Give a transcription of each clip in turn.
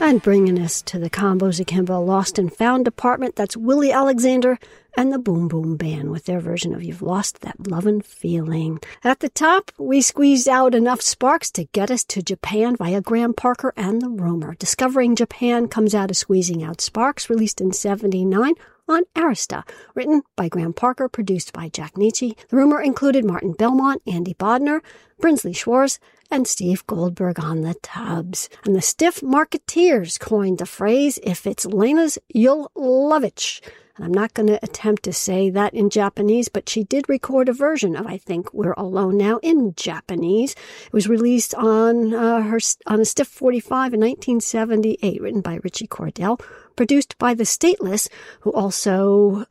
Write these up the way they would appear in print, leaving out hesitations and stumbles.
And bringing us to the Combos Akimbo Lost and Found department, that's Willie Alexander and the Boom Boom Band with their version of You've Lost That Lovin' Feeling. At the top, we squeezed out enough sparks to get us to Japan via Graham Parker and The Rumor. Discovering Japan comes out of Squeezing Out Sparks, released in '79 on Arista, written by Graham Parker, produced by Jack Nietzsche. The Rumor included Martin Belmont, Andy Bodner, Brinsley Schwarz, and Steve Goldberg on the tubs. And the Stiff Marketeers coined the phrase, if it's Lena's, you'll love it. And I'm not going to attempt to say that in Japanese, but she did record a version of I Think We're Alone Now in Japanese. It was released on a Stiff 45 in 1978, written by Richie Cordell, produced by the Stateless, who also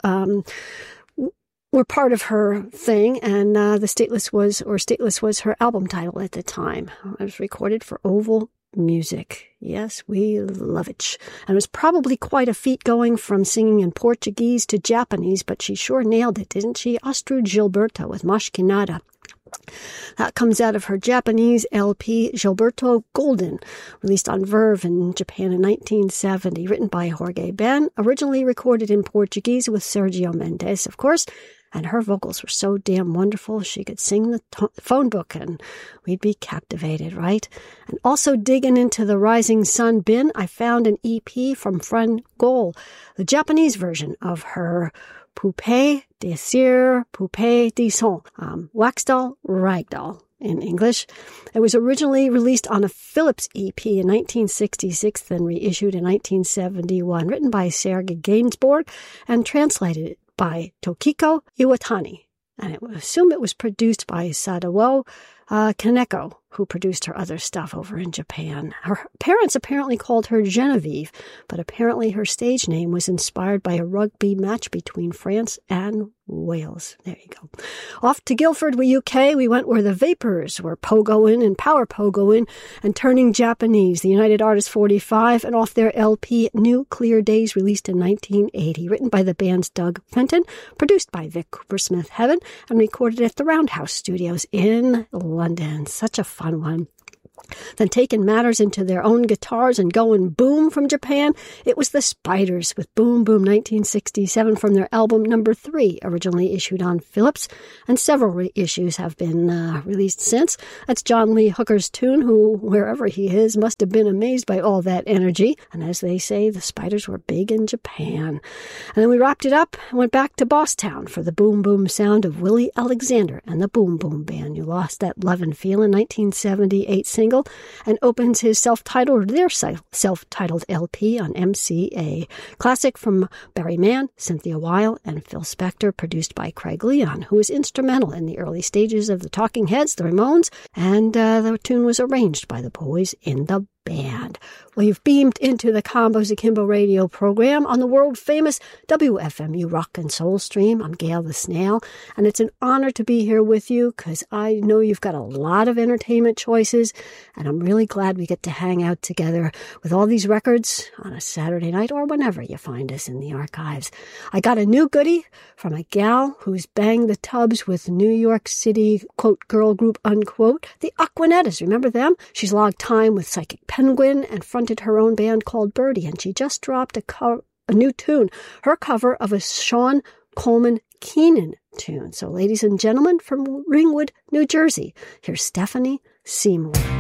were part of her thing, and the Stateless was her album title at the time. It was recorded for Oval Music. Yes, we love it. And it was probably quite a feat going from singing in Portuguese to Japanese, but she sure nailed it, didn't she? Astrud Gilberto with Mashkinada. That comes out of her Japanese LP, Gilberto Golden, released on Verve in Japan in 1970, written by Jorge Ben, originally recorded in Portuguese with Sergio Mendes, of course, and her vocals were so damn wonderful she could sing the phone book and we'd be captivated, right? And also digging into the Rising Sun bin, I found an EP from Fran Gol, the Japanese version of her Poupée de Cire, Poupée de Son, Wax Doll, Ragdoll in English. It was originally released on a Philips EP in 1966, then reissued in 1971, written by Sergei Gainsbourg and translated by Tokiko Iwatani. And it was assumed it was produced by Sadao Kaneko, who produced her other stuff over in Japan. Her parents apparently called her Genevieve, but apparently her stage name was inspired by a rugby match between France and Wales. There you go. Off to Guildford, UK, we went where the Vapors were pogoing and power pogoing and turning Japanese, the United Artists 45, and off their LP New Clear Days, released in 1980, written by the band's Doug Fenton, produced by Vic Coopersmith Heaven, and recorded at the Roundhouse Studios in London. Such a fun one. Then taking matters into their own guitars and going boom from Japan, it was the Spiders with Boom Boom 1967 from their album number 3, originally issued on Philips, and several reissues have been released since. That's John Lee Hooker's tune, who, wherever he is, must have been amazed by all that energy. And as they say, the Spiders were big in Japan. And then we wrapped it up and went back to Bosstown for the boom boom sound of Willie Alexander and the Boom Boom Band. You Lost That Lovin' Feelin', 1978 single, and opens his self-titled LP on MCA. Classic from Barry Mann, Cynthia Weil, and Phil Spector, produced by Craig Leon, who was instrumental in the early stages of the Talking Heads, the Ramones, and the tune was arranged by the boys in the band. Well, you've beamed into the Combos Akimbo radio program on the world-famous WFMU Rock and Soul stream. I'm Gail the Snail, and it's an honor to be here with you because I know you've got a lot of entertainment choices, and I'm really glad we get to hang out together with all these records on a Saturday night or whenever you find us in the archives. I got a new goodie from a gal who's banged the tubs with New York City, quote, girl group, unquote, the Aquanettas. Remember them? She's logged time with Psychic Penguin and fronted her own band called Birdie, and she just dropped a new tune, her cover of a Sean Coleman Keenan tune. So ladies and gentlemen, from Ringwood, New Jersey, here's Stephanie Seymour.